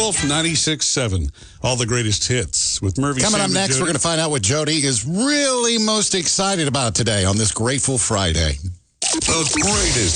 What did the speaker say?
Wolf 96.7. All the greatest hits with Murphy. Coming Sam, up and next, Jody. we're going to find out what Jody is really most excited about today on this Grateful Friday. The greatest